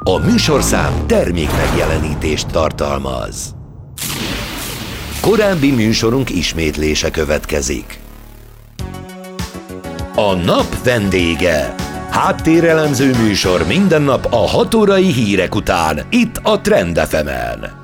A műsorszám termék megjelenítést tartalmaz. Korábbi műsorunk ismétlése következik. A nap vendége. Háttérelemző műsor minden nap a 6 órai hírek után, itt a Trend FM-en.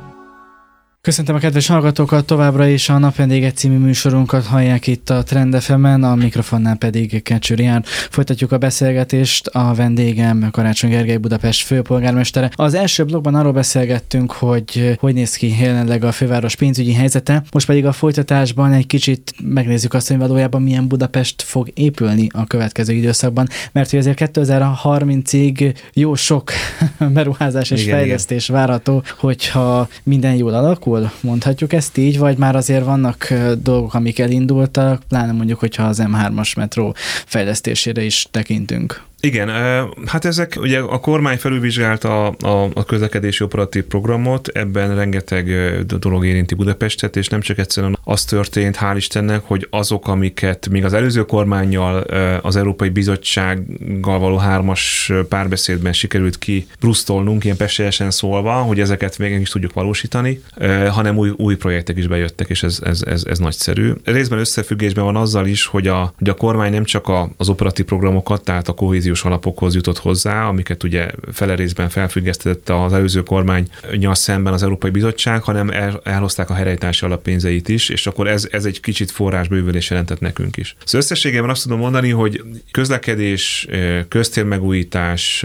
Köszöntöm a kedves hallgatókat, továbbra is a Napvendége című műsorunkat hallják itt a Trend FM-en, a mikrofonnál pedig Kecsőr Ján. Folytatjuk a beszélgetést, a vendégem Karácsony Gergely, Budapest főpolgármestere. Az első blogban arról beszélgettünk, hogy néz ki jelenleg a főváros pénzügyi helyzete, most pedig a folytatásban egy kicsit megnézzük azt, hogy valójában milyen Budapest fog épülni a következő időszakban, mert hogy azért 2030-ig jó sok beruházás és fejlesztés várható, hogyha minden jól alakul. Mondhatjuk ezt így, vagy már azért vannak dolgok, amik elindultak, pláne mondjuk, hogyha az M3-as metró fejlesztésére is tekintünk. Igen, hát ezek ugye a kormány felülvizsgálta a közlekedési operatív programot, ebben rengeteg dolog érinti Budapestet, és nem csak egyszerűen az történt, hál' Istennek, hogy azok, amiket még az előző kormánnyal, az Európai Bizottsággal való 3-as párbeszédben sikerült kibrusztolnunk, ilyen pestélyesen szólva, hogy ezeket végig is tudjuk valósítani, hanem új projektek is bejöttek, és ez nagyszerű. Részben összefüggésben van azzal is, hogy a kormány nem csak az operatív programokat, tehát a kohéziós alapokhoz jutott hozzá, amiket ugye fele részben felfüggesztett az előző kormánnyal szemben az Európai Bizottság, hanem elhozták a helyreállítási alappénzeit is, és akkor ez egy kicsit forrásbővülés jelentett nekünk is. Szóval összességében azt tudom mondani, hogy közlekedés, köztérmegújítás,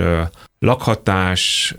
lakhatás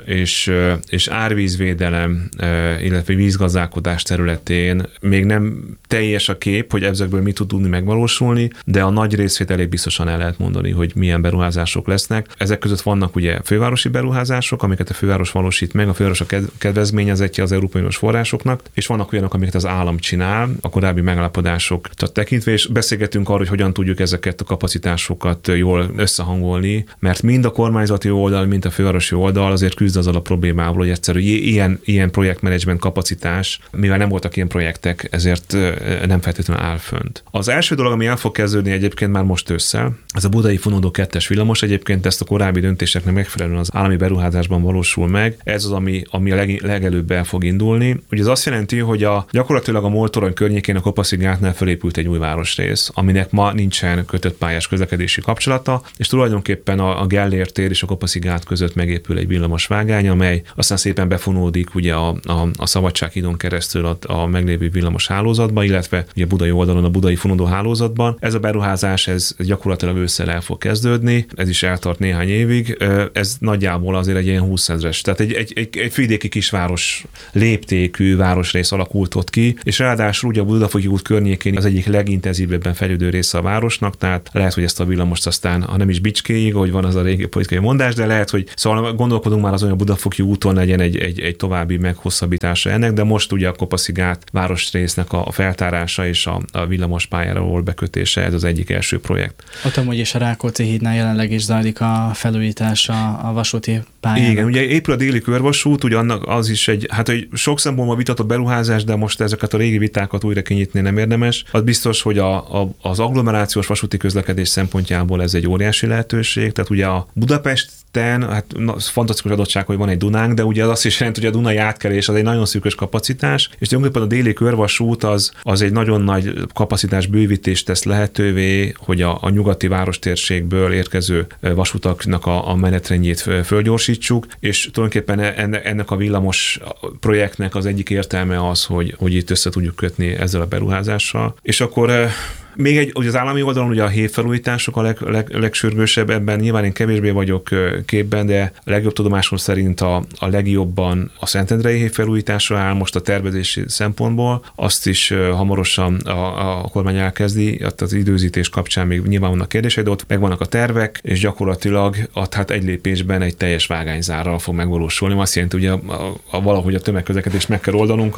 és árvízvédelem, illetve vízgazdálkodás területén még nem teljes a kép, hogy ezekből mit tud tudni megvalósulni, de a nagy részét elég biztosan el lehet mondani, hogy milyen beruházások lesznek. Ezek között vannak ugye fővárosi beruházások, amiket a főváros valósít meg, a főváros a kedvezményezettje az Európai Uniós forrásoknak, és vannak olyanok, amiket az állam csinál, a korábbi megállapodások tekintve, és beszélgetünk arról, hogy hogyan tudjuk ezeket a kapacitásokat jól összehangolni, mert mind a kormányzati oldal, mind a fővárosi oldal azért küzd azzal a problémával, hogy egyszerűen ilyen projektmenedzsment kapacitás, mivel nem voltak ilyen projektek, ezért nem feltétlenül áll fönt. Az első dolog, ami el fog kezdődni egyébként már most ősszel, ez a Budai Funódó 2-es villamos, egyébként ezt a korábbi döntéseknek megfelelően az állami beruházásban valósul meg. Ez az, ami a legelőbb el fog indulni. Ugye ez azt jelenti, hogy gyakorlatilag a MOL torony környékén a Kopaszigátnál felépült egy új városrész, aminek ma nincsen kötött pályás közlekedési kapcsolata, és tulajdonképpen a Gellért tér és a Kopaszigát között megépül egy villamosvágány, amely aztán szépen befonódik ugye a Szabadsághídon keresztül a meglévő villamos hálózatba, illetve ugye Budai oldalon a Budai Funódó hálózatban. Ez a beruházás, ez gyakorlatilag ősszel el fog kezdődni, ez is eltart néhány évig, ez nagyjából azért egy ilyen 20 000-es, tehát egy vidéki kisváros léptékű városrész alakult ott ki, és ráadásul ugye a Budafoki út környékén az egyik legintenzívebben fejlődő része a városnak, tehát lehet, hogy ezt a villamost aztán, ha nem is Bicskéig, ahogy van az a régi politikai mondás, de lehet, hogy szóval gondolkodunk már azon, hogy a Budafoki úton legyen egy további meghosszabbítása ennek, de most ugye a Kopaszigát városrésznek a feltárása és a villamos pályára való bekötése, ez az egyik első projekt. Ott amúgy is a Rákóczi hídnál jelenleg is zajlik a felújítás a vasúti pályának. Igen, ugye épül a déli körvasút, ugye annak az is egy sok szempontból vitatott beruházás, de most ezeket a régi vitákat újra kinyitni nem érdemes. Az biztos, hogy az agglomerációs vasúti közlekedés szempontjából ez egy óriási lehetőség, tehát ugye a Budapesten, hát fantasztikus adottság, hogy van egy Dunánk, de ugye az azt is jelenti, hogy a Dunai átkelés az egy nagyon szűkös kapacitás, és tulajdonképpen a déli körvasút az egy nagyon nagy kapacitás bővítést tesz lehetővé, hogy a nyugati várostérségből érkező vasutaknak a menetrendjét fölgyorsítsuk, és tulajdonképpen ennek a villamos projektnek az egyik értelme az, hogy itt össze tudjuk kötni ezzel a beruházással. És akkor még ugye az állami oldalon ugye a hévfelújítások a legsürgősebb, ebben nyilván én kevésbé vagyok képben, de a legjobb tudomásom szerint a legjobban a Szentendrei hévfelújításra áll most a tervezési szempontból. Azt is hamarosan a kormány elkezdi, az időzítés kapcsán még nyilván vannak kérdések, de ott megvannak a tervek, és gyakorlatilag hát egy lépésben egy teljes vágányzárral fog megvalósulni. Azt jelenti, ugye valahogy a tömegközlekedést meg kell oldanunk, ami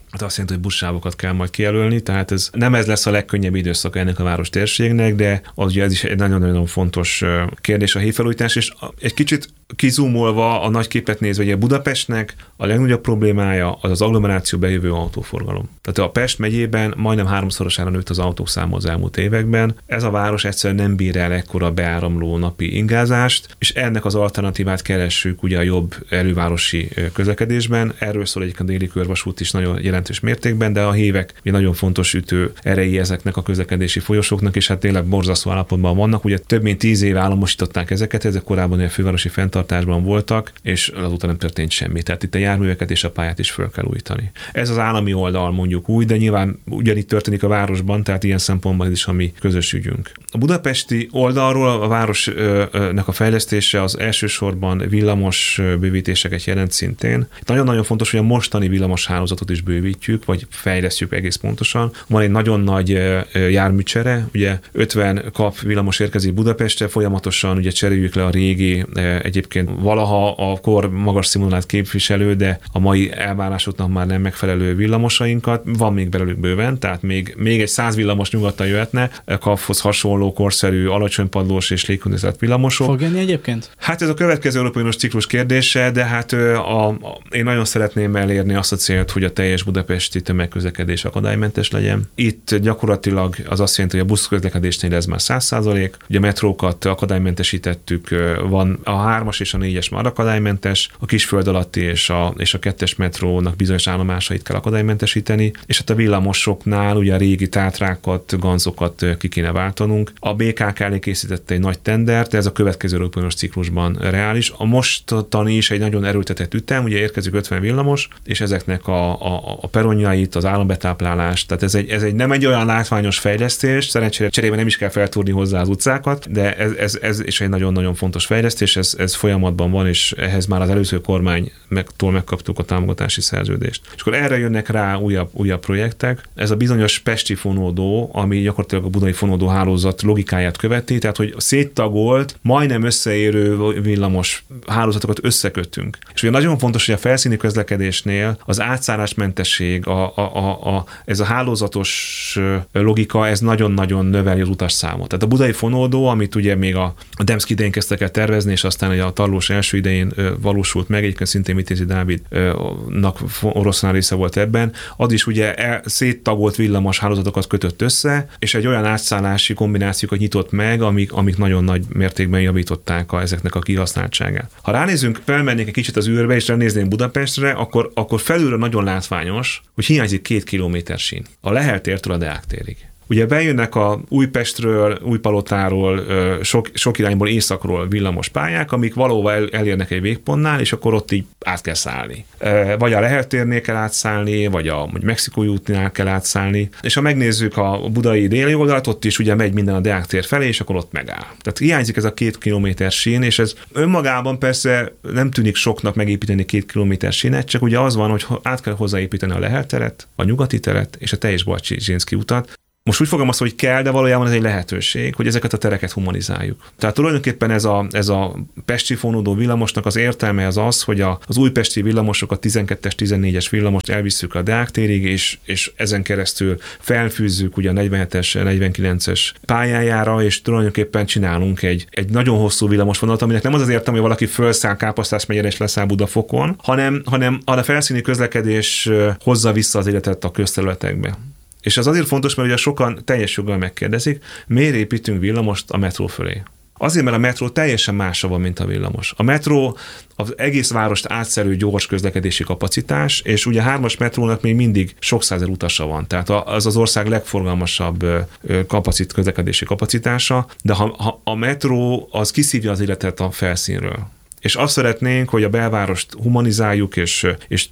Hát azt jelenti, hogy buszsávokat kell majd kijelölni, tehát nem ez lesz a legkönnyebb időszak ennek a város térségnek, de az ugye ez is egy nagyon-nagyon fontos kérdés a hévfelújítás, és egy kicsit kizumolva a nagy képet nézve, hogy a Budapestnek a legnagyobb problémája az agglomeráció bejövő autóforgalom. Tehát a Pest megyében majdnem 3-szorosára nőtt az autók száma az elmúlt években. Ez a város egyszerűen nem bír el ekkora beáramló napi ingázást, és ennek az alternatívát keressük ugye a jobb elővárosi közlekedésben. Erről szól egyébként a déli körvasút is nagyon jelentős mértékben, de a hévek nagyon fontos ütő erei ezeknek a közlekedési folyosóknak, és hát tényleg borzasztó állapotban vannak. Ugye több mint 10 éve államosították ezeket, ezek korábban a fővárosi fenntartásban voltak, és azóta nem történt semmi. Tehát itt a járműveket és a pályát is föl kell újítani. Ez az állami oldal mondjuk úgy, de nyilván ugyanígy történik a városban, tehát ilyen szempontból ez is a mi közös ügyünk. A budapesti oldalról a városnak a fejlesztése az elsősorban villamos bővítéseket jelent szintén. Nagyon-nagyon fontos, hogy a mostani villamos hálózatot is bővítjük, vagy fejlesztjük egész pontosan. Van egy nagyon nagy járműcsere, ugye 50 kap villamos érkezik Budapestre, folyamatosan ugye cseréljük le a régi, egyébként valaha a kor magas színvonalát képviselő, de a mai elvárásoknak már nem megfelelő villamosainkat. Van még belőlük bőven, tehát még egy 100 villamos nyugodtan jöhetne, kaphoz hasonló korszerű, alacsony padlós és légkondenzát villamosok. Fog jönni egyébként? Hát ez a következő Európai Uniós ciklus kérdése, de hát én nagyon szeretném elérni azt a célt, hogy a teljes budapesti tömegközlekedés akadálymentes legyen. Itt gyakorlatilag az azt jelenti, hogy a buszközlekedésnél ez már 100%, ugye a metrókat akadálymentesítettük, van a 3-as és a 4-es már akadálymentes, a Kisföld alatti és a 2-es metrónak bizonyos állomásait kell akadálymentesíteni, és hát a villamosoknál ugye a régi tátrákat, ganzokat ki kéne váltanunk. A BKK elé készítette egy nagy tendert, de ez a következő Európai Uniós ciklusban reális. A mostani is egy nagyon erőltetett ütem, ugye érkezik 50 villamos, és ezeknek a peronjait, az állambetáplálást, tehát ez egy nem egy olyan látványos fejlesztés, szerencsére cserében nem is kell feltúrni hozzá az utcákat, de ez is egy nagyon-nagyon fontos fejlesztés, ez folyamatban van, és ehhez már az előző kormánytól megkaptuk a támogatási szerződést. És akkor erre jönnek rá újabb projektek. Ez a bizonyos pesti fonódó, ami gyakorlatilag a budai fonódó hálózat logikáját követi, tehát hogy széttagolt, majdnem összeérő villamos hálózatokat összekötünk. És ugye nagyon fontos, hogy a felszíni közlekedésnél az átszállásmentesség, ez a hálózatos logika, ez nagyon-nagyon növeli az utasszámot. Tehát a budai fonódó, amit ugye még a Demszky idején kezdtek el tervezni, és aztán a Tarlós első idején valósult meg, egyébként szintén Vitézi Dávidnak oroszlán része volt ebben, az is ugye széttagolt villamos hálózatokat kötött össze, és egy olyan átszállási kombinációkat nyitott meg, amik nagyon nagy mértékben javították ezeknek a kihasználtságát. Ha ránézünk, felmennénk egy kicsit az űrbe, és ránéznénk Budapestre, akkor felülről nagyon látványos, hogy hiányzik 2 kilométer sín. A Lehel tértől a Deák térig. Ugye bejönnek a Újpestről, Újpalotáról, sok irányból északról villamos pályák, amik valóban elérnek egy végpontnál, és akkor ott így át kell szállni. Vagy a Lehel térnél kell átszállni, vagy a Mexikói útnál kell átszállni. És ha megnézzük a budai déli oldalt, ott is ugye megy minden a Deák tér felé, és akkor ott megáll. Tehát hiányzik ez a 2 kilométer sín, és ez önmagában persze nem tűnik soknak megépíteni 2 kilométer sínet, csak ugye az van, hogy át kell hozzáépíteni a Lehel teret, a Nyugati teret és a teljes Balcsy-Zsinszky utat. Most úgy fogalmazom, hogy kell, de valójában ez egy lehetőség, hogy ezeket a tereket humanizáljuk. Tehát tulajdonképpen ez a pesti fonódó villamosnak az értelme az, hogy az újpesti villamosok, a 12-es, 14-es villamost elvisszük a Deák térig, és ezen keresztül felfűzzük ugye a 47-es, 49-es pályájára, és tulajdonképpen csinálunk egy nagyon hosszú villamosvonalat, aminek nem az értelme, hogy valaki felszáll Káposztás megyére és leszáll Budafokon, hanem a felszíni közlekedés hozza vissza az életet a közterületekbe. És ez azért fontos, mert ugye sokan teljes joggal megkérdezik, miért építünk villamost a metró fölé. Azért, mert a metró teljesen másra van, mint a villamos. A metró az egész várost átszerű gyors közlekedési kapacitás, és ugye a 3-as metrónak még mindig sok százer utasa van. Tehát az ország legforgalmasabb közlekedési kapacitása, de ha a metró az kiszívja az életet a felszínről. És azt szeretnénk, hogy a belvárost humanizáljuk, és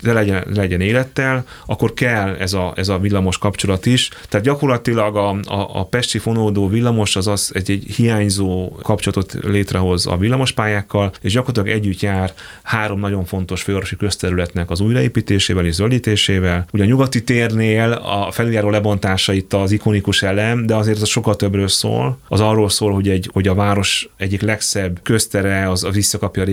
legyen élettel, akkor kell ez a villamos kapcsolat is. Tehát gyakorlatilag a pesti fonódó villamos az egy hiányzó kapcsolatot létrehoz a villamospályákkal, és gyakorlatilag együtt jár 3 nagyon fontos fővárosi közterületnek az újraépítésével és zöldítésével. Ugye a Nyugati térnél a felüljáró lebontása itt az ikonikus elem, de azért az sokkal többről szól. Az arról szól, hogy a város egyik legszebb köztere az visszakapja a régi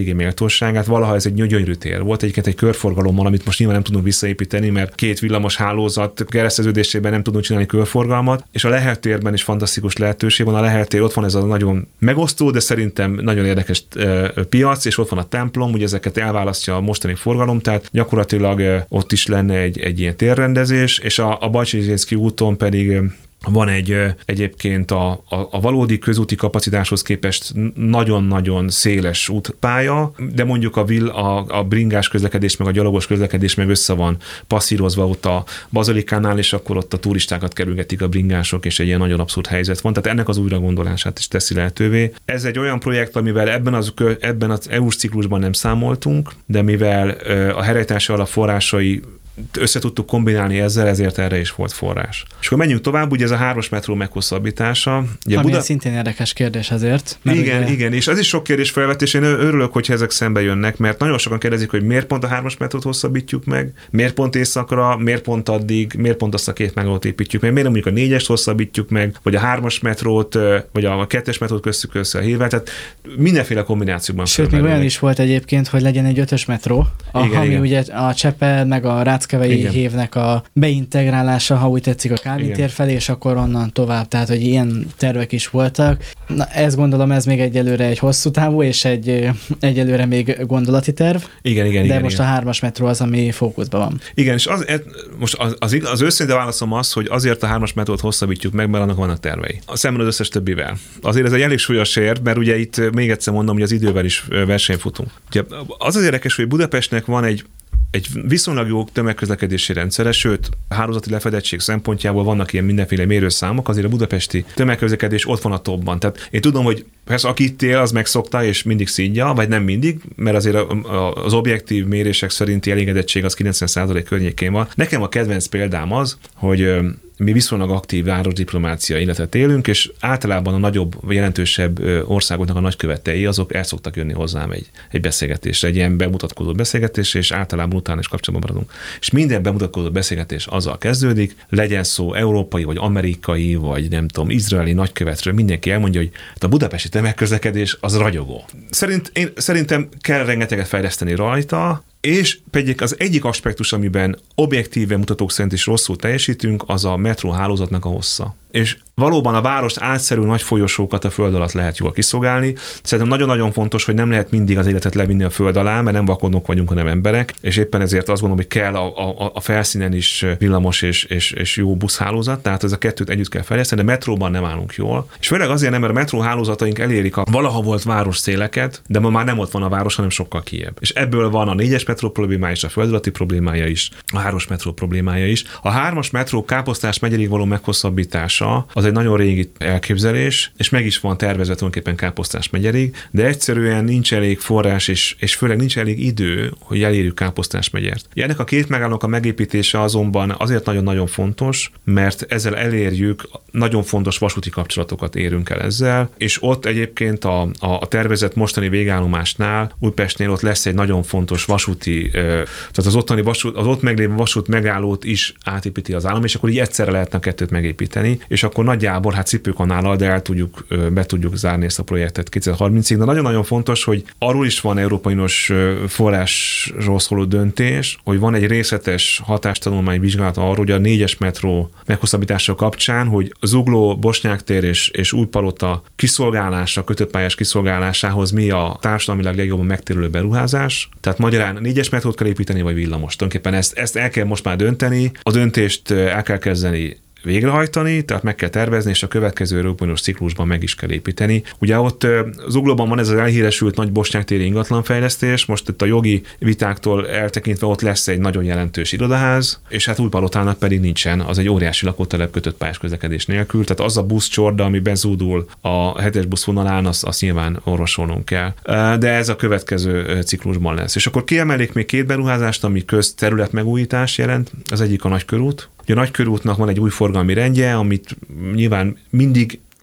régi méltóságát. Valaha ez egy gyönyörű tér volt, egyébként egy körforgalommal, amit most nyilván nem tudunk visszaépíteni, mert 2 villamos hálózat kereszteződésében nem tudunk csinálni körforgalmat, és a Lehel térben is fantasztikus lehetőség van. A Lehel tér, ott van ez a nagyon megosztó, de szerintem nagyon érdekes piac, és ott van a templom, ugye ezeket elválasztja a mostani forgalom, tehát gyakorlatilag ott is lenne egy ilyen térrendezés, és a Bajcsy úton pedig van egyébként a valódi közúti kapacitáshoz képest nagyon-nagyon széles útpálya, de mondjuk a bringás közlekedés meg a gyalogos közlekedés meg össze van passzírozva ott a Bazilikánál, és akkor ott a turistákat kerülgetik a bringások, és egy ilyen nagyon abszurd helyzet van. Tehát ennek az újragondolását is teszi lehetővé. Ez egy olyan projekt, amivel ebben az EU-s ciklusban nem számoltunk, de mivel a helyreállítási alap forrásai össze tudtuk kombinálni ezzel, ezért erre is volt forrás. És akkor menjünk tovább, ugye ez a 3-as metró meghosszabbítása. Ugye ami szintén érdekes kérdés azért. Igen, és ez is sok kérdés felvetés, én örülök, hogyha ezek szembe jönnek, mert nagyon sokan kérdezik, hogy miért pont a 3-as metrót hosszabbítjuk meg, miért pont északra, miért pont addig, miért pont azt a 2 megállót építjük meg, miért nem mondjuk a 4-est hosszabbítjuk meg, vagy a 3-as metrót, vagy a 2-es metrót kösszük össze a hével, tehát mindenféle kombinációban. Sőt, még olyan is volt egyébként, hogy legyen egy 5-ös metró, ami ugye a Csepel meg a Ráckevei hévnek a beintegrálása, ha úgy tetszik, a Kálvin tér felé, és akkor onnan tovább. Tehát, hogy ilyen tervek is voltak. Na, ezt gondolom, ez még egyelőre egy hosszú távú, és egyelőre még gondolati terv. Igen. De most a 3-as metró az, ami fókuszban van. Igen, és most az őszinte válaszom az, hogy azért a 3-as metrót hosszabbítjuk meg, mert annak vannak tervei. Szemben az összes többivel. Azért ez egy elég súlyos ér, mert ugye itt még egyszer mondom, hogy az idővel is versenyfutunk. Ugye az érdekes, hogy Budapestnek van egy viszonylag jó tömegközlekedési rendszere, sőt, hálózati lefedettség szempontjából vannak ilyen mindenféle mérőszámok, azért a budapesti tömegközlekedés ott van a topban. Tehát én tudom, hogy persze aki itt él, az megszokta és mindig szídja, vagy nem mindig, mert azért az objektív mérések szerinti elégedettség az 90% környékén van. Nekem a kedvenc példám az, hogy mi viszonylag aktív városdiplomácia életet élünk, és általában a nagyobb, jelentősebb országoknak a nagykövetei, azok el szoktak jönni hozzám egy beszélgetésre, egy ilyen bemutatkozó beszélgetésre, és általában utána is kapcsolatban maradunk. És minden bemutatkozó beszélgetés azzal kezdődik, legyen szó európai, vagy amerikai, vagy nem tudom, izraeli nagykövetről, mindenki elmondja, hogy a budapesti tömegközlekedés az ragyogó. Szerintem kell rengeteget fejleszteni rajta, és pedig az egyik aspektus, amiben objektíven mutatók szerint is rosszul teljesítünk, az a metróhálózatnak a hossza. És valóban a várost átszerű nagy folyosókat a föld alatt lehet jól kiszolgálni. Szerintem nagyon-nagyon fontos, hogy nem lehet mindig az életet levinni a föld alá, mert nem vakonok vagyunk, hanem emberek, és éppen ezért azt gondolom, hogy kell a felszínen is villamos és jó buszhálózat, tehát ez a kettőt együtt kell fejleszteni, de metróban nem állunk jól. És főleg azért nem, mert a metróhálózataink elérik a valaha volt város széleket, de ma már nem ott van a város, hanem sokkal kijebb. És ebből van a 4-es metró problémája is, a föld alatti problémája is, a 3-as metró problémája is. A 3-as metró Káposztás megyéig való meghosszabbítása az egy nagyon régi elképzelés, és meg is van tervezve tulajdonképpen Káposztás megyéig, de egyszerűen nincs elég forrás, és főleg nincs elég idő, hogy elérjük Káposztás megyert. Ennek a 2 megállónak a megépítése azonban azért nagyon-nagyon fontos, mert ezzel elérjük, nagyon fontos vasúti kapcsolatokat érünk el ezzel, és ott egyébként a tervezett mostani végállomásnál, Újpestnél ott lesz egy nagyon fontos vasúti, tehát az ott meglévő vasút megállót is átépíti az állam, és akkor így egyszerre lehetne a 2-t megépíteni, és akkor nagyjából szipőkanállal, de be tudjuk zárni ezt a projektet 2030-ig. De nagyon-nagyon fontos, hogy arról is van Európai Uniós forrásról szóló döntés, hogy van egy részletes hatástanulmány vizsgálata arról, hogy a 4-es metró meghosszabbítása kapcsán, hogy Zugló, Bosnyák tér és Újpalota kiszolgálása, kötöttpályás kiszolgálásához mi a társadalmilag legjobban megtérülő beruházás. Tehát magyarán 4-es metrót kell építeni, vagy villamos. Tulajdonképpen ezt el kell most már dönteni, a döntést el kell kezdeni végrehajtani, tehát meg kell tervezni, és a következő Európai Uniós ciklusban meg is kell építeni. Ugye ott Zuglóban van ez az elhíresült nagy bosnyák-téri ingatlanfejlesztés, most itt a jogi vitáktól eltekintve ott lesz egy nagyon jelentős irodaház, és hát Újpalotának pedig nincsen, az egy óriási lakótelep kötött pályás közlekedés nélkül, tehát az a buszcsorda, ami bezúdul a 7-es buszvonalán, azt nyilván orvosolnunk kell. De ez a következő ciklusban lesz. És akkor kiemelik még 2 beruházást, ami közterület megújítás jelent, az egyik a Nagykörút. Ugye a Nagykörútnak van egy új forgalmi rendje, amit nyilván mindig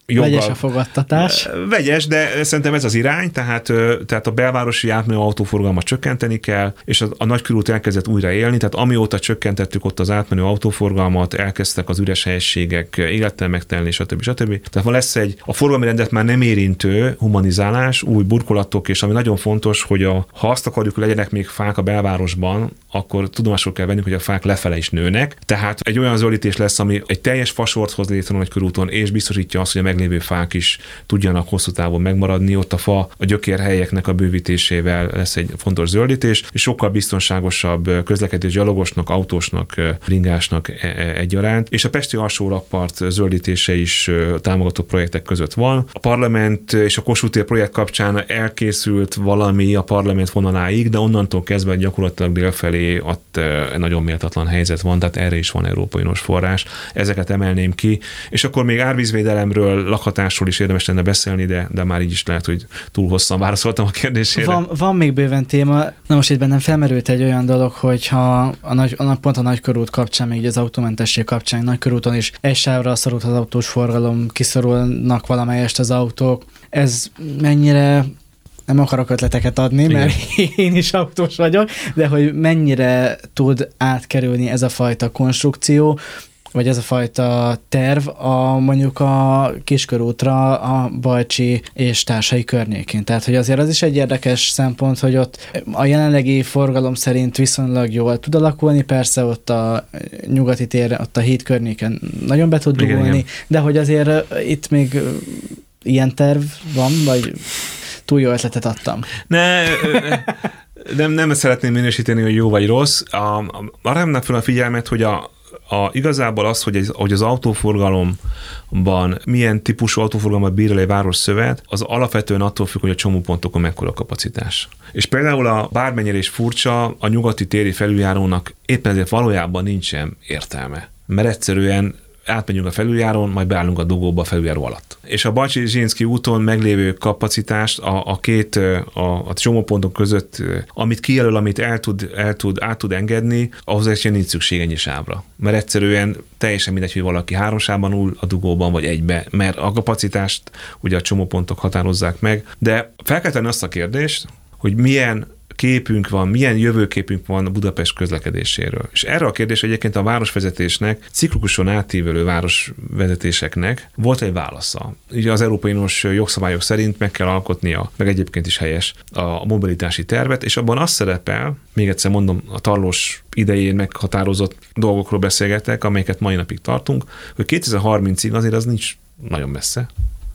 joggal... Vegyes a fogadtatás. Vegyes, de szerintem ez az irány, tehát a belvárosi átmenő autóforgalmat csökkenteni kell, és a nagykörút elkezdett újra élni, tehát amióta csökkentettük ott az átmenő autóforgalmat, elkezdtek az üres helységek élettel megtelni, stb. Tehát lesz a forgalmi rendet már nem érintő humanizálás, új burkolatok, és ami nagyon fontos, hogy ha azt akarjuk, hogy legyenek még fák a belvárosban, akkor tudomásul kell vennünk, hogy a fák lefele is nőnek. Tehát egy olyan zöldítés lesz, ami egy teljes fasort hoz létre a nagykörúton, és biztosítja azt, hogy a meglévő fák is tudjanak hosszú távon megmaradni. Ott a gyökérhelyeknek a bővítésével lesz egy fontos zöldítés, és sokkal biztonságosabb közlekedés gyalogosnak, autósnak, bringásnak egyaránt. És a pesti alsórakpart zöldítése is támogató projektek között van. A parlament és a Kossuth tér projekt kapcsán elkészült valami a parlament vonaláig, de onnantól kezdve gyakorlatilag délfelé ott nagyon méltatlan helyzet van, tehát erre is van Európai Uniós forrás. Ezeket emelném ki. És akkor még árvízvédelemről, lakhatásról is érdemes lenne beszélni, de már így is lehet, hogy túl hosszan válaszoltam a kérdésére. Van még bőven téma. Na most itt bennem felmerült egy olyan dolog, hogyha pont a nagykörút kapcsán, még az autómentesség kapcsán nagykörúton is egy sávra szorult az autós forgalom, kiszorulnak valamelyest az autók. Ez mennyire, nem akarok ötleteket adni, mert én is autós vagyok, de hogy mennyire tud átkerülni ez a fajta konstrukció, vagy ez a fajta terv mondjuk a Kiskörútra, a Bajcsi és társai környékén. Tehát, hogy azért az is egy érdekes szempont, hogy ott a jelenlegi forgalom szerint viszonylag jól tud alakulni, persze ott a nyugati tér, ott a híd környéken nagyon be tud dugulni, de hogy azért itt még ilyen terv van, vagy túl jó ötletet adtam? Nem szeretném minősíteni, hogy jó vagy rossz. Arra hívnak fel a figyelmet, hogy igazából az, hogy az autóforgalomban milyen típusú autóforgalmat bír el egy városszövet, az alapvetően attól függ, hogy a csomópontokon mekkora a kapacitás. És például bármennyire is furcsa, a nyugati téri felüljárónak éppen ezért valójában nincsen értelme. Mert egyszerűen átmegyünk a felüljárón, majd beállunk a dugóba a felüljáró alatt. És a Bajcsi-Zsilinszky úton meglévő kapacitást a csomópontok között, amit kijelöl, amit át tud engedni, ahhoz egyszerűen nincs szükség ennyi sávra. Mert egyszerűen teljesen mindegy, hogy valaki 3 sávban ül a dugóban, vagy 1-be, mert a kapacitást ugye a csomópontok határozzák meg. De fel kell tenni azt a kérdést, hogy milyen képünk van, milyen jövőképünk van a Budapest közlekedéséről. És erre a kérdés egyébként a városvezetésnek, ciklikuson átívelő városvezetéseknek volt egy válasza. Ugye az Európai Uniós jogszabályok szerint meg kell alkotnia, meg egyébként is helyes a mobilitási tervet, és abban az szerepel, még egyszer mondom, a Tarlós idején meghatározott dolgokról beszélgetek, amelyeket mai napig tartunk, hogy 2030-ig azért az nincs nagyon messze.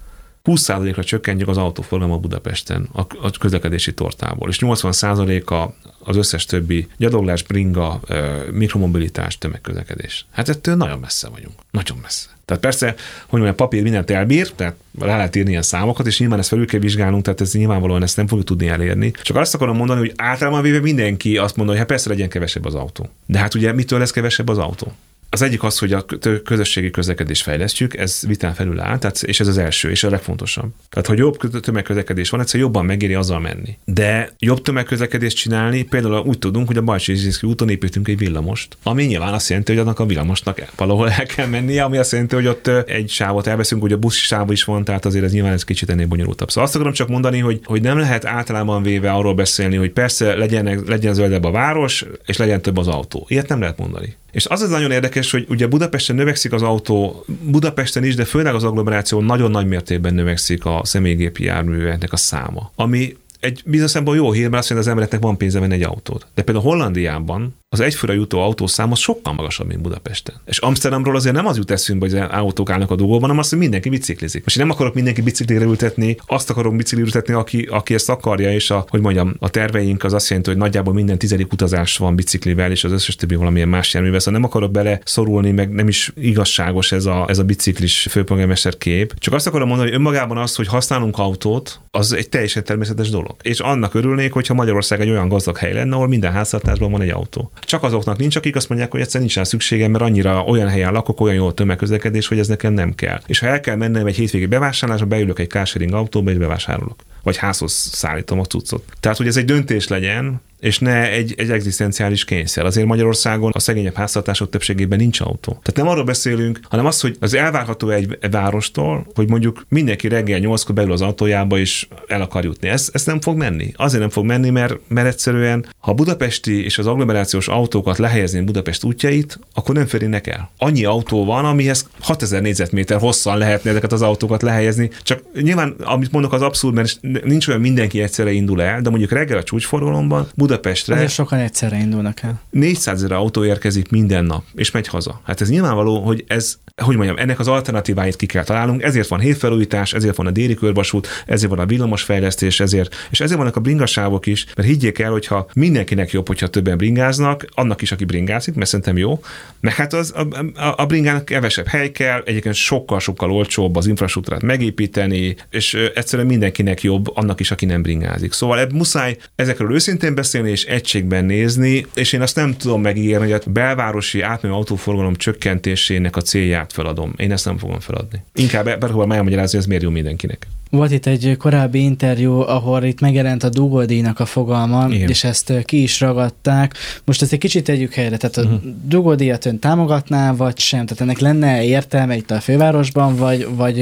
20%-ra csökkentjük az autóforgalmat Budapesten a közlekedési tortából, és 80%-a az összes többi gyaloglás, bringa, mikromobilitás, tömegközlekedés. Hát ettől nagyon messze vagyunk. Nagyon messze. Tehát persze, hogy mondjam, a papír mindent elbír, tehát rá lehet írni ilyen számokat, és nyilván ezt felül kell vizsgálnunk, tehát ez nyilvánvalóan ezt nem fogjuk tudni elérni. Csak azt akarom mondani, hogy általában véve mindenki azt mondja, hogy hát persze legyen kevesebb az autó. De hát ugye mitől lesz kevesebb az autó? Az egyik az, hogy a közösségi közlekedést fejlesztjük, ez vitán felül áll, és ez az első, és a legfontosabb. Tehát, hogy jobb tömegközlekedés van, egyszerűen jobban megéri azzal menni. De jobb tömegközlekedést csinálni, például úgy tudunk, hogy a Bajcsi-Zsilinszky úton építünk egy villamost, ami nyilván azt jelenti, hogy annak a villamosnak valahol el kell mennie, ami azt jelenti, hogy ott egy sávot elveszünk, hogy a busz sáv is van, tehát azért ez nyilván ez kicsit ennél bonyolultabb. Szóval azt akarom csak mondani, hogy nem lehet általában véve arról beszélni, hogy persze legyen zöldebb a város, és legyen több az autó. Ilyet nem lehet mondani. És az nagyon érdekes, hogy ugye Budapesten növekszik az autó, Budapesten is, de főleg az agglomeráción nagyon nagy mértékben növekszik a személygépi járműveknek a száma. Ami egy bizonyos szempontból jó hír, mert azt mondja, az embereknek van pénze venni egy autót. De például Hollandiában az egyfőre jutó autószám az sokkal magasabb, mint Budapesten. És Amsterdamról azért nem az jut eszünkbe, hogy az autók állnak a dugóban, hanem azt, hogy mindenki biciklizik. Most én nem akarok mindenki biciklire ültetni, azt akarok biciklire ültetni, aki ezt akarja, és a terveink az azt jelenti, hogy nagyjából minden 10. utazás van biciklivel, és az összes többi valamilyen más járművel. Szóval nem akarok bele szorulni, meg nem is igazságos ez a biciklis főpolgármester kép. Csak azt akarom mondani, hogy önmagában az, hogy használunk autót, az egy teljesen természetes dolog. És annak örülnék, hogyha Magyarország egy olyan gazdag hely lenne, ahol minden háztartásban van egy autó. Csak azoknak nincs, akik azt mondják, hogy egyszerűen nincs rá szükségem, mert annyira olyan helyen lakok, olyan jó a tömegközlekedés, hogy ez nekem nem kell. És ha el kell mennem egy hétvégi bevásárlásra, beülök egy carsharing autóba és bevásárolok. Vagy házhoz szállítom a cuccot. Tehát, hogy ez egy döntés legyen, és ne egy egzisztenciális kényszer. Azért Magyarországon a szegényebb háztartások többségében nincs autó. Tehát nem arról beszélünk, hanem az, hogy az elvárható egy várostól, hogy mondjuk mindenki reggel 8-kor beül az autójába és el akar jutni. Ez nem fog menni. Azért nem fog menni, mert egyszerűen, ha a budapesti és az agglomerációs autókat lehelyezni Budapest útjait, akkor nem férnének el. Annyi autó van, amihez 6000 négyzetméter hosszan lehetne ezeket az autókat lehelyezni. Csak nyilván, amit mondok, az abszurd, mert nincs olyan mindenki egyszerre indul el, de mondjuk reggel a csúcsforgalomban Budapestre azért sokan egyszerre indulnak el. 400 000 autó érkezik minden nap, és megy haza. Hát ez nyilvánvaló, hogy ennek az alternatíváit ki kell találnunk, ezért van hétfelújítás, ezért van a déli körvasút, ezért van a villamosfejlesztés, és ezért vannak a bringasávok is, mert higgyék el, hogyha mindenkinek jobb, hogyha többen bringáznak, annak is, aki bringázik, mert szerintem jó, meg hát a bringának kevesebb hely kell, egyébként sokkal-sokkal olcsóbb az infrastruktúrát megépíteni, és egyszerűen mindenkinek jobb, annak is, aki nem bringázik. Szóval muszáj ezekről őszintén beszélni és egységben nézni, és én azt nem tudom megígérni, hogy a belvárosi átmenő autóforgalom csökkentésének a célját feladom. Én ezt nem fogom feladni. Inkább bárhol elmagyarázni, hogy ez miért jó mindenkinek. Volt itt egy korábbi interjú, ahol itt megjelent a dugódíjnak a fogalma, igen, és ezt ki is ragadták. Most ezt egy kicsit tegyük helyre, tehát a dugódíjat ön támogatná, vagy sem? Tehát ennek lenne értelme itt a fővárosban, vagy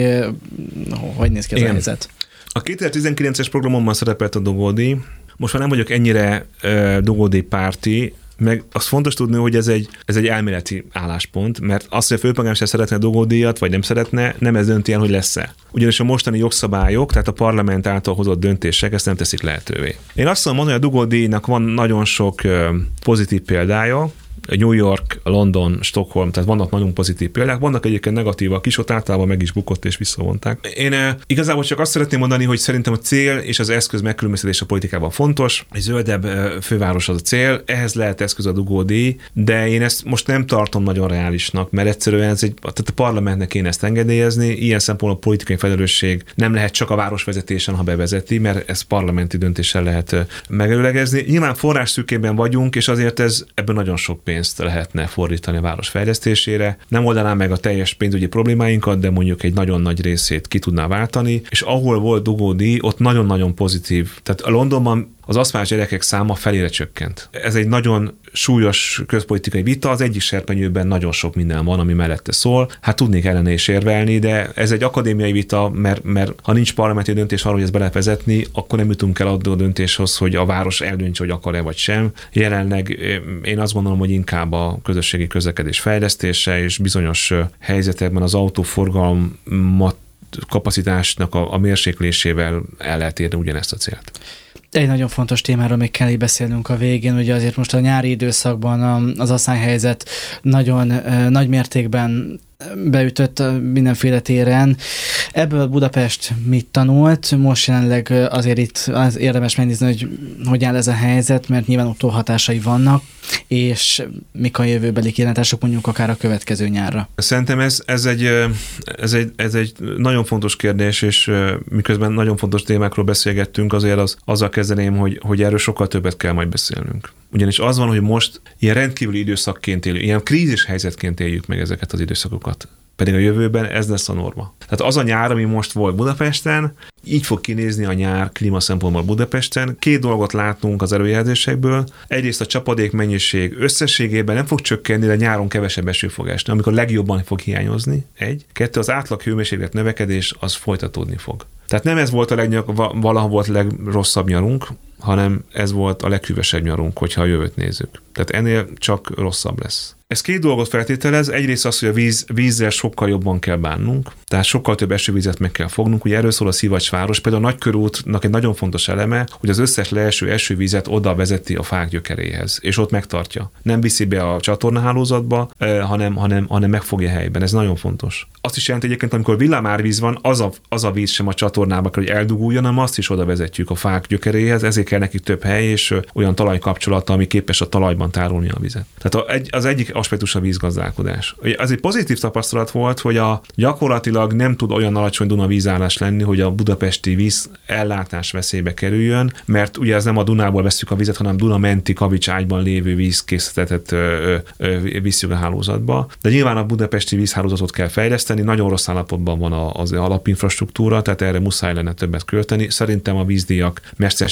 hogy néz ki az helyzet? A 2019-es programomban szerepelt a dugódíj. Most már nem vagyok ennyire dugódíj párti, meg azt fontos tudni, hogy ez egy elméleti álláspont, mert azt, hogy a főpolgármester szeretne dugódíjat, vagy nem szeretne, nem ez dönti el, hogy lesz-e. Ugyanis a mostani jogszabályok, tehát a parlament által hozott döntések ezt nem teszik lehetővé. Én azt mondom, hogy a dugódíjnak van nagyon sok pozitív példája, New York, London, Stockholm, tehát vannak nagyon pozitív példák, vannak egyébként negatívak is, ott általában meg is bukott és visszavonták. Én igazából csak azt szeretném mondani, hogy szerintem a cél és az eszköz megkülönböztetés a politikában fontos. Egy zöldebb főváros az a cél, ehhez lehet eszköz a dugódíj, de én ezt most nem tartom nagyon reálisnak, mert egyszerűen tehát a parlamentnek kéne ezt engedélyezni, ilyen szempontból a politikai felelősség nem lehet csak a városvezetésen, ha bevezeti, mert ez parlamenti döntéssel lehet megelőlegezni. Nyilván forrásszűkében vagyunk, és azért ebből nagyon sok pénzt lehetne fordítani a város fejlesztésére. Nem oldaná meg a teljes pénzügyi problémáinkat, de mondjuk egy nagyon nagy részét ki tudná váltani, és ahol volt dugódíj, ott nagyon-nagyon pozitív. Tehát a Londonban az aszmás gyerekek száma felére csökkent. Ez egy nagyon súlyos közpolitikai vita, az egyik serpenyőben nagyon sok minden van, ami mellette szól. Hát tudnék ellene is érvelni, de ez egy akadémiai vita, mert ha nincs parlamenti döntés arról, hogy ezt be lehet vezetni, akkor nem jutunk el adó döntéshoz, hogy a város eldöntse, hogy akar-e vagy sem. Jelenleg én azt gondolom, hogy inkább a közösségi közlekedés fejlesztése és bizonyos helyzetekben az autóforgalmat kapacitásnak a mérséklésével el lehet érni ugyanezt a célt. Egy nagyon fontos témáról még kell beszélnünk a végén, ugye azért most a nyári időszakban az asszályhelyzet nagyon nagy mértékben beütött mindenféle téren. Ebből Budapest mit tanult? Most jelenleg azért itt az érdemes megnézni, hogy áll ez a helyzet, mert nyilván utóhatásai vannak, és mik a jövőbeli kilátások mondjuk akár a következő nyárra. Szerintem ez egy nagyon fontos kérdés, és miközben nagyon fontos témákról beszélgettünk, azért azzal kezdeném, hogy erről sokkal többet kell majd beszélnünk. Ugyanis az van, hogy most ilyen rendkívüli időszakként éljük, ilyen krízis helyzetként éljük meg ezeket az időszakokat. Pedig a jövőben ez lesz a norma. Tehát az a nyár, ami most volt Budapesten, így fog kinézni a nyár klíma szempontból Budapesten. Két dolgot látunk az előjelzésekből. Egyrészt a csapadék mennyiség összességében nem fog csökkenni, de nyáron kevesebb eső fog esni, amikor legjobban fog hiányozni. Kettő, az átlag hőmérséklet növekedés az folytatódni fog. Tehát nem ez volt valaha volt a legrosszabb nyarunk, hanem ez volt a leghűvösebb nyarunk, hogyha a jövőt nézzük. Tehát ennél csak rosszabb lesz. Ez két dolgot feltételez, egyrészt az, hogy a vízzel sokkal jobban kell bánnunk, tehát sokkal több esővizet meg kell fognunk. Ugye erről szól a Szivacs-város, például a Nagykörútnak egy nagyon fontos eleme, hogy az összes leeső esővizet oda vezeti a fák gyökeréhez, és ott megtartja. Nem viszi be a csatornahálózatba, hanem megfogja helyben. Ez nagyon fontos. Azt is jelenti egyébként, amikor villámárvíz van, az a víz sem a csatornába kell, hogy elduguljon, hanem azt is oda vezetjük a fák gyökeréhez, ezért kell neki több hely és olyan talajkapcsolata, ami képes a talajban tárolni a vizet. Tehát az egyik aspektus a vízgazdálkodás. Az egy pozitív tapasztalat volt, hogy gyakorlatilag nem tud olyan alacsony Duna vízállás lenni, hogy a budapesti víz ellátás veszélybe kerüljön, mert ugye ez nem a Dunából veszük a vizet, hanem Duna menti kavicságyban lévő vízkészletet visszük a hálózatba. De nyilván a budapesti vízhálózatot kell fejleszteni, nagyon rossz állapotban van az alapinfrastruktúra, tehát erre muszáj lenne többet költeni. Szerintem a vízdíjak mesterséges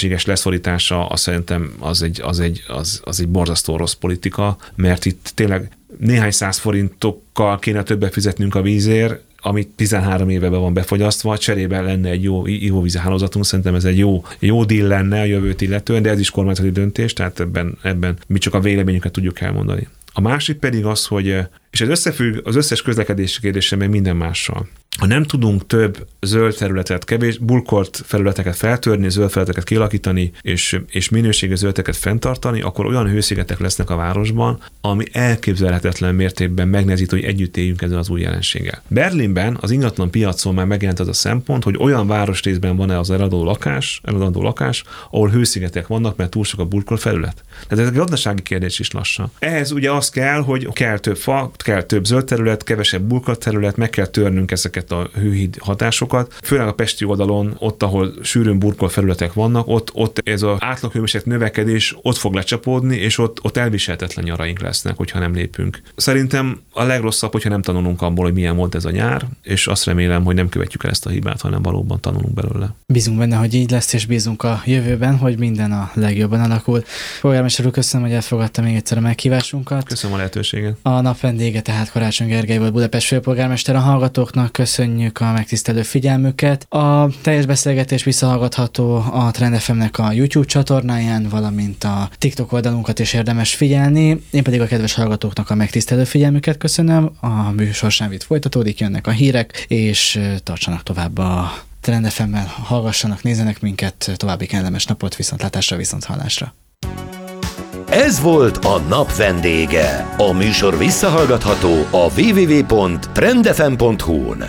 visszaszorítása, azt szerintem az egy borzasztó rossz politika, mert itt tényleg néhány 100 forintokkal kéne többet fizetnünk a vízért, amit 13 éve be van befogyasztva, cserébe lenne egy jó ivóvízi hálózatunk, szerintem ez egy jó deal lenne a jövőt illetően, de ez is kormányzati döntés, tehát ebben mi csak a véleményünket tudjuk elmondani. A másik pedig az, hogy, és ez összefügg az összes közlekedési kérdéssel, meg minden mással. Ha nem tudunk több zöld területet, burkolt felületeket feltörni, zöld felületeket kialakítani, és minőségi zöldeket fenntartani, akkor olyan hőszigetek lesznek a városban, ami elképzelhetetlen mértékben megnehezít, hogy együtt éljünk ezzel az új jelenséggel. Berlinben az ingatlan piacon már megjelent az a szempont, hogy olyan városrészben van-e az eladó lakás, ahol hőszigetek vannak, mert túl sok a burkolt felület. Tehát ez egy gazdasági kérdés is lassan. Ehhez ugye az kell, hogy kell több fa, kell több zöld terület, kevesebb burkolt terület, meg kell törnünk ezeket a hőhíd hatásokat. Főleg a pesti oldalon, ott, ahol sűrűn burkolt felületek vannak, ott ez az átlaghőmérséklet növekedés ott fog lecsapódni, és ott elviselhetetlen nyaraink lesznek, hogyha nem lépünk. Szerintem a legrosszabb, hogyha nem tanulunk abból, hogy milyen volt ez a nyár, és azt remélem, hogy nem követjük el ezt a hibát, hanem valóban tanulunk belőle. Bízunk benne, hogy így lesz, és bízunk a jövőben, hogy minden a legjobban alakul. Polgármester úr, köszönöm, hogy elfogadta még egyszer a meghívásunkat. Köszönöm a lehetőséget. A nap vendége tehát Karácsony Gergely volt, Budapest főpolgármester. A hallgatóknak köszönjük a megtisztelő figyelmüket. A teljes beszélgetés visszahallgatható a Trend FM-nek a YouTube csatornáján, valamint a TikTok oldalunkat is érdemes figyelni. Én pedig a kedves hallgatóknak a megtisztelő figyelmüket köszönöm. A műsor sem itt folytatódik, jönnek a hírek, és tartsanak tovább a Trend FM-mel, hallgassanak, nézzenek minket, további kellemes napot, viszontlátásra, viszonthallásra. Ez volt a nap vendége. A műsor visszahallgatható a www.trendfm.hu-n.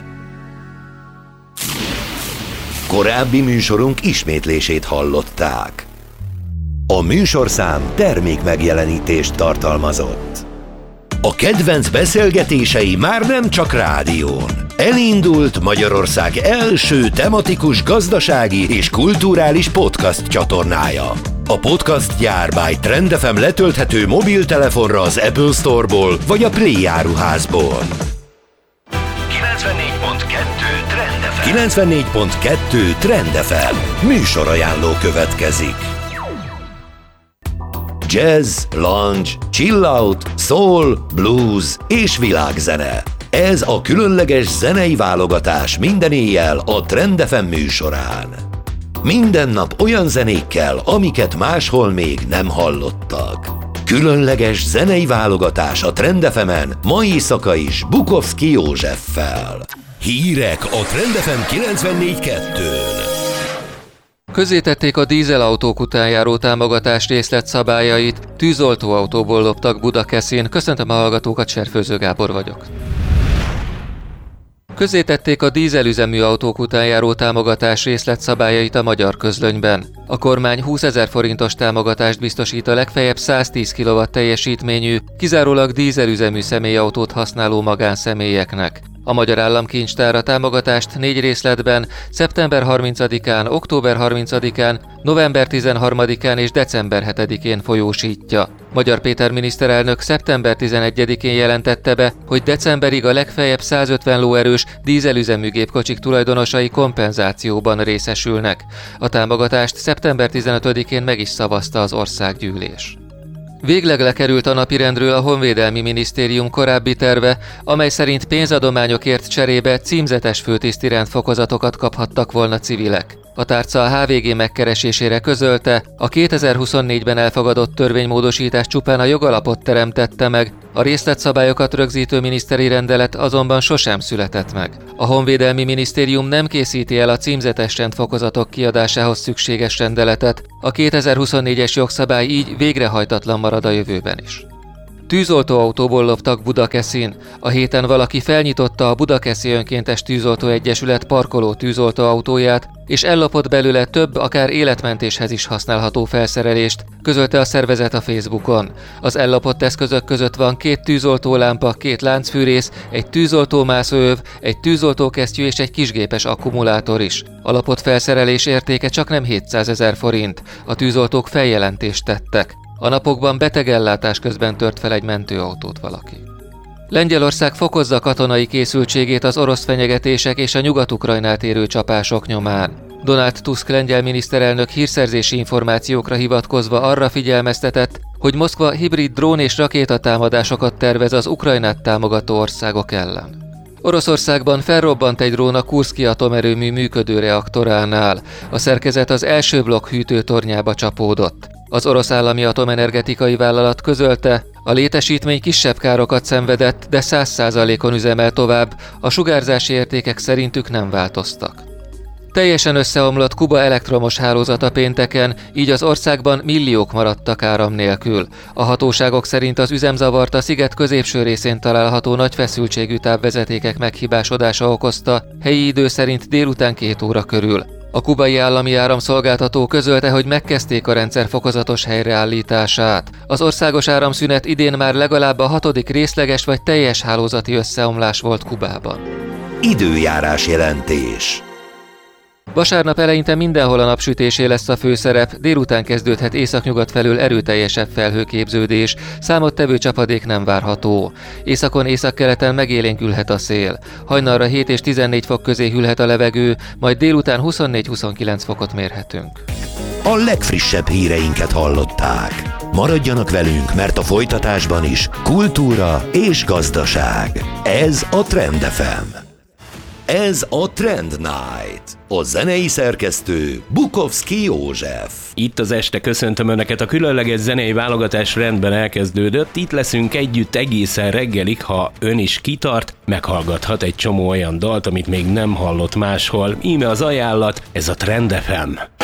Korábbi műsorunk ismétlését hallották. A műsorszám termék megjelenítést tartalmazott. A kedvenc beszélgetései már nem csak rádión. Elindult Magyarország első tematikus gazdasági és kulturális podcast csatornája. A podcast gyár by Trend FM letölthető mobiltelefonra az Apple Store-ból vagy a Play áruházból. 94.2 Trend FM. 94.2 Trend FM. Műsorajánló következik. Jazz, lounge, chill out, soul, blues és világzene. Ez a különleges zenei válogatás minden éjjel a Trend FM műsorán. Minden nap olyan zenékkel, amiket máshol még nem hallottak. Különleges zenei válogatás a Trend FM-en, mai éjszaka is Bukovszki Józseffel. Hírek a Trend FM 94.2-n. Közzétették a dízelautók után járó támogatás részletszabályait, tűzoltóautóból loptak Budakeszin. Köszöntöm a hallgatókat, Serfőző Gábor vagyok. Közzétették a dízelüzemű autók után járó támogatás részletszabályait a Magyar Közlönyben. A kormány 20 000 forintos támogatást biztosít a legfeljebb 110 kW teljesítményű, kizárólag dízelüzemű személyautót használó magánszemélyeknek. A Magyar Államkincstár a támogatást 4 részletben, szeptember 30-án, október 30-án, november 13-án és december 7-én folyósítja. Magyar Péter miniszterelnök szeptember 11-én jelentette be, hogy decemberig a legfeljebb 150 lóerős dízelüzemű gépkocsik tulajdonosai kompenzációban részesülnek. A támogatást szeptember 15-én meg is szavazta az országgyűlés. Végleg lekerült a napirendről a Honvédelmi Minisztérium korábbi terve, amely szerint pénzadományokért cserébe címzetes főtiszt rendfokozatokat kaphattak volna civilek. A tárca a HVG megkeresésére közölte, a 2024-ben elfogadott törvénymódosítás csupán a jogalapot teremtette meg, a részletszabályokat rögzítő miniszteri rendelet azonban sosem született meg. A Honvédelmi Minisztérium nem készíti el a címzetes rendfokozatok kiadásához szükséges rendeletet, a 2024-es jogszabály így végrehajtatlan marad a jövőben is. Tűzoltóautóból loptak Budakeszin. A héten valaki felnyitotta a Budakeszi Önkéntes Tűzoltó Egyesület parkoló tűzoltóautóját, és ellopott belőle több, akár életmentéshez is használható felszerelést, közölte a szervezet a Facebookon. Az ellopott eszközök között van 2 tűzoltólámpa, 2 láncfűrész, egy tűzoltómászóöv, egy tűzoltókesztyű és egy kisgépes akkumulátor is. A lopott felszerelés értéke csaknem 700 000 forint. A tűzoltók feljelentést tettek. A napokban betegellátás közben tört fel egy mentőautót valaki. Lengyelország fokozza katonai készültségét az orosz fenyegetések és a Nyugat-Ukrajnát érő csapások nyomán. Donald Tusk lengyel miniszterelnök hírszerzési információkra hivatkozva arra figyelmeztetett, hogy Moszkva hibrid drón és rakétatámadásokat tervez az Ukrajnát támogató országok ellen. Oroszországban felrobbant egy drón a Kurszki atomerőmű működő reaktoránál. A szerkezet az első blokk hűtőtornyába csapódott. Az orosz állami atomenergetikai vállalat közölte, a létesítmény kisebb károkat szenvedett, de 100%-on üzemel tovább, a sugárzási értékek szerintük nem változtak. Teljesen összeomlott Kuba elektromos hálózata pénteken, így az országban milliók maradtak áram nélkül. A hatóságok szerint az üzemzavart a sziget középső részén található nagy feszültségű távvezetékek meghibásodása okozta, helyi idő szerint délután 2 óra körül. A kubai állami áramszolgáltató közölte, hogy megkezdték a rendszer fokozatos helyreállítását. Az országos áramszünet idén már legalább a 6. részleges vagy teljes hálózati összeomlás volt Kubában. Időjárás jelentés. Vasárnap eleinte mindenhol a napsütésé lesz a főszerep, délután kezdődhet északnyugat felől erőteljesebb felhőképződés, számottevő csapadék nem várható. Északon északkeleten megélénkülhet a szél. Hajnalra 7 és 14 fok közé hűlhet a levegő, majd délután 24-29 fokot mérhetünk. A legfrissebb híreinket hallották. Maradjanak velünk, mert a folytatásban is kultúra és gazdaság. Ez a Trend FM. Ez a Trend Night. A zenei szerkesztő Bukovszki József. Itt az este köszöntöm Önöket, a különleges zenei válogatás rendben elkezdődött. Itt leszünk együtt egészen reggelig, ha Ön is kitart, meghallgathat egy csomó olyan dalt, amit még nem hallott máshol. Íme az ajánlat, ez a Trend FM.